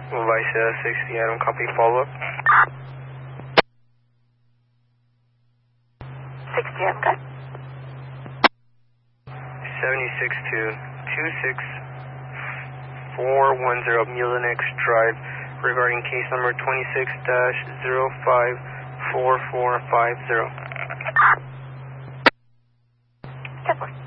Vice 60, Adam, copy, follow up. 60, Adam, good. 76 to 26410 Mulinex Drive regarding case number 26-054450. 10-4.